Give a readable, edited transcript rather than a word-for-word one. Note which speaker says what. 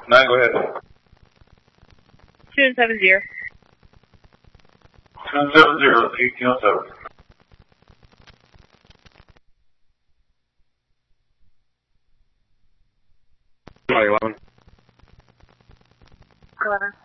Speaker 1: 9, go ahead.
Speaker 2: 270.
Speaker 1: 270, 1807.
Speaker 3: July 11.
Speaker 2: 11.